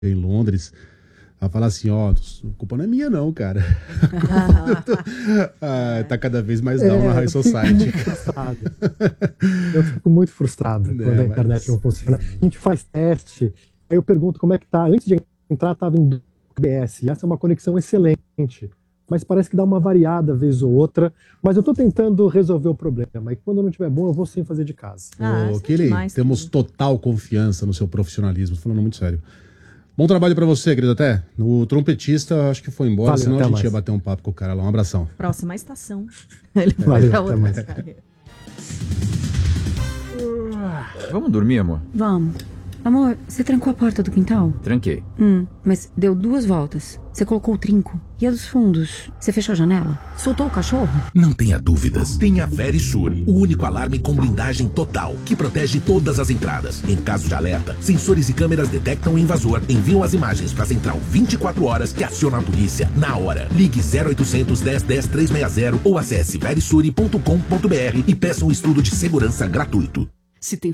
em Londres, ela fala assim, ó, a culpa não é minha não, cara. Tá cada vez mais down na High Society. Eu fico muito frustrado quando a internet não funciona. A gente faz teste, aí eu pergunto como é que tá. Antes de entrar, estava em BS, e essa é uma conexão excelente. Mas parece que dá uma variada vez ou outra. Mas eu estou tentando resolver o problema. E quando não estiver bom, eu vou sim fazer de casa. Temos total confiança no seu profissionalismo. Tô falando muito sério. Bom trabalho pra você, querido. Até. O trompetista acho que foi embora, Valeu, senão a gente mais. ia bater um papo com o cara lá. Um abração. Próxima estação. Ele Valeu, pra até outra mais. carreira. Vamos dormir, amor? Vamos. Amor, você trancou a porta do quintal? Tranquei. Mas deu 2 voltas. Você colocou o trinco. E a dos fundos? Você fechou a janela? Soltou o cachorro? Não tenha dúvidas. Tenha Verisure, o único alarme com blindagem total, que protege todas as entradas. Em caso de alerta, sensores e câmeras detectam o invasor, enviam as imagens para a central 24 horas que aciona a polícia na hora. Ligue 0800 10 10 360 ou acesse verisure.com.br e peça um estudo de segurança gratuito. Se tem